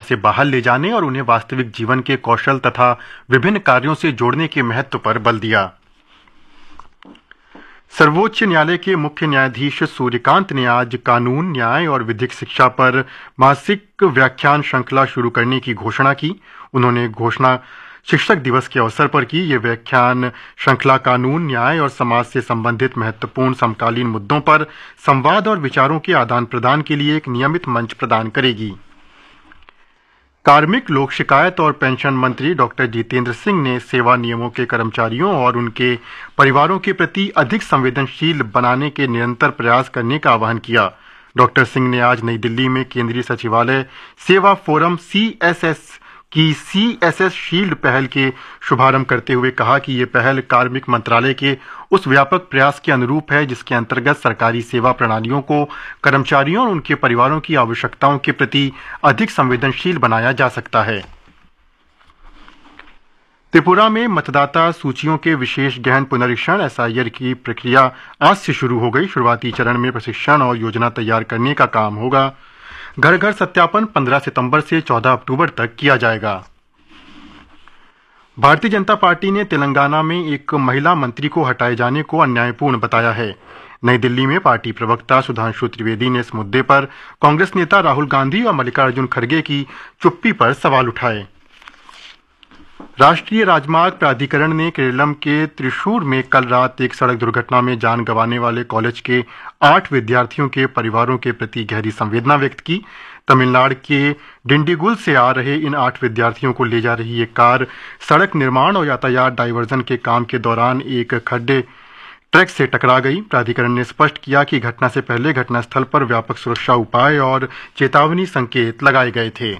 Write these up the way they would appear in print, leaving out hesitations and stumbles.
से बाहर ले जाने और उन्हें वास्तविक जीवन के कौशल तथा विभिन्न कार्यों से जोड़ने के महत्व पर बल दिया। सर्वोच्च न्यायालय के मुख्य न्यायाधीश सूर्यकांत ने आज कानून, न्याय और विधिक शिक्षा पर मासिक व्याख्यान श्रृंखला शुरू करने की घोषणा की। उन्होंने घोषणा शिक्षक दिवस के अवसर पर की। ये व्याख्यान श्रृंखला कानून, न्याय और समाज से संबंधित महत्वपूर्ण समकालीन मुद्दों पर संवाद और विचारों के आदान प्रदान के लिए एक नियमित मंच प्रदान करेगी। कार्मिक, लोक शिकायत और पेंशन मंत्री डॉक्टर जितेंद्र सिंह ने सेवा नियमों के कर्मचारियों और उनके परिवारों के प्रति अधिक संवेदनशील बनाने के निरंतर प्रयास करने का आह्वान किया। डॉक्टर सिंह ने आज नई दिल्ली में केंद्रीय सचिवालय सेवा फोरम CSS की CSS शील्ड पहल के शुभारंभ करते हुए कहा कि ये पहल कार्मिक मंत्रालय के उस व्यापक प्रयास के अनुरूप है जिसके अंतर्गत सरकारी सेवा प्रणालियों को कर्मचारियों और उनके परिवारों की आवश्यकताओं के प्रति अधिक संवेदनशील बनाया जा सकता है। त्रिपुरा में मतदाता सूचियों के विशेष गहन पुनरीक्षण SIR की प्रक्रिया आज से शुरू हो गई। शुरुआती चरण में प्रशिक्षण और योजना तैयार करने का काम होगा। घर घर सत्यापन 15 सितंबर से 14 अक्टूबर तक किया जाएगा। भारतीय जनता पार्टी ने तेलंगाना में एक महिला मंत्री को हटाए जाने को अन्यायपूर्ण बताया है। नई दिल्ली में पार्टी प्रवक्ता सुधांशु त्रिवेदी ने इस मुद्दे पर कांग्रेस नेता राहुल गांधी और मल्लिकार्जुन खड़गे की चुप्पी पर सवाल उठाए। राष्ट्रीय राजमार्ग प्राधिकरण ने केरलम के त्रिशूर में कल रात एक सड़क दुर्घटना में जान गंवाने वाले कॉलेज के 8 विद्यार्थियों के परिवारों के प्रति गहरी संवेदना व्यक्त की। तमिलनाडु के डिंडीगुल से आ रहे इन 8 विद्यार्थियों को ले जा रही एक कार सड़क निर्माण और यातायात डायवर्जन के काम के दौरान एक खड्डे ट्रक से टकरा गई। प्राधिकरण ने स्पष्ट किया कि घटना से पहले घटनास्थल पर व्यापक सुरक्षा उपाय और चेतावनी संकेत लगाए गए थे।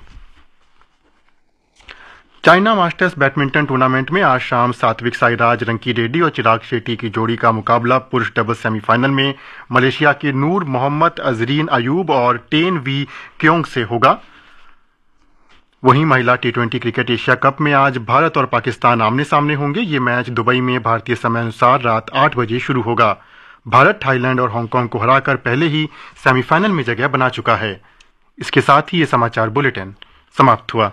चाइना मास्टर्स बैडमिंटन टूर्नामेंट में आज शाम सात्विक साईराज, रंकी रेड्डी और चिराग शेट्टी की जोड़ी का मुकाबला पुरुष डबल्स सेमीफाइनल में मलेशिया के नूर मोहम्मद अजरीन अयूब और टेन वी क्योंग से होगा। वहीं महिला T20 क्रिकेट एशिया कप में आज भारत और पाकिस्तान आमने सामने होंगे। ये मैच दुबई में भारतीय समय अनुसार रात 8 बजे शुरू होगा। भारत थाईलैंड और हांगकांग को हराकर पहले ही सेमीफाइनल में जगह बना चुका है। इसके साथ ही ये समाचार बुलेटिन समाप्त हुआ।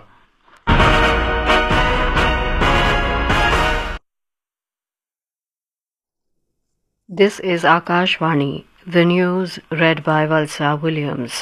This is Akashvani, the news read by Valsa Williams.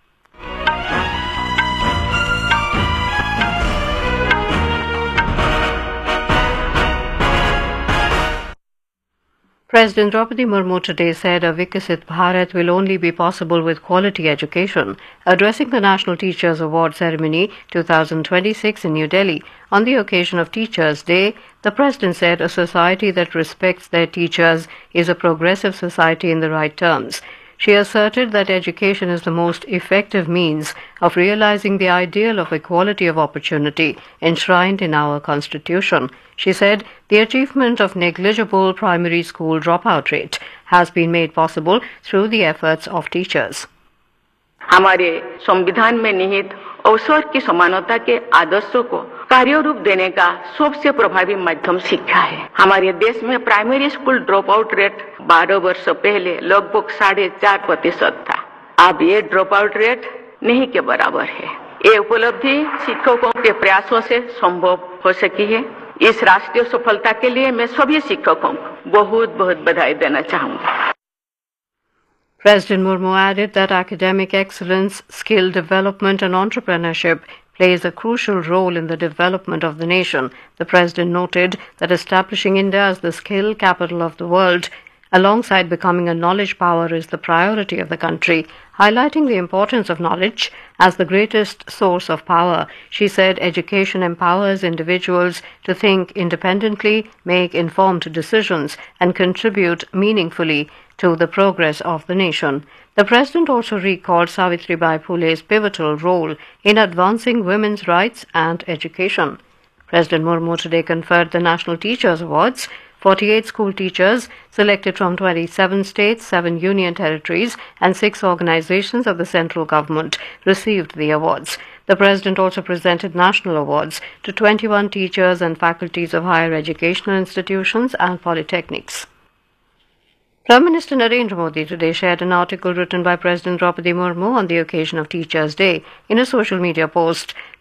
President Draupadi Murmu today said a Vikasit Bharat will only be possible with quality education. Addressing the National Teachers Award Ceremony 2026 in New Delhi on the occasion of Teachers' Day, the President said a society that respects their teachers is a progressive society in the right terms. She asserted that education is the most effective means of realizing the ideal of equality of opportunity enshrined in our Constitution. She said the achievement of negligible primary school dropout rate has been made possible through the efforts of teachers. हमारे संविधान में निहित अवसर की समानता के आदर्शों को कार्य रूप देने का सबसे प्रभावी माध्यम शिक्षा है। हमारे देश में primary school drop out rate 12 वर्ष पहले लगभग 4.5% था। अब ये ड्रॉप आउट रेट नहीं के बराबर है। ये उपलब्धि शिक्षकों के प्रयासों से संभव हो सकी है। इस राष्ट्रीय सफलता के लिए मैं सभी शिक्षकों को बहुत बहुत बधाई देना चाहूंगा। President Murmu added that academic excellence, skill development and entrepreneurship plays a crucial role in the development of the nation. The President noted that establishing India as the skill capital of the world alongside becoming a knowledge power is the priority of the country, highlighting the importance of knowledge as the greatest source of power. She said education empowers individuals to think independently, make informed decisions, and contribute meaningfully to the progress of the nation. The President also recalled Savitribai Phule's pivotal role in advancing women's rights and education. President Murmu today conferred the National Teachers Awards. 48 school teachers selected from 27 states, 7 union territories and 6 organizations of the central government received the awards. The President also presented national awards to 21 teachers and faculties of higher educational institutions and polytechnics. Prime Minister Narendra Modi today shared an article written by President Draupadi Murmu on the occasion of Teachers' Day. In a social media post,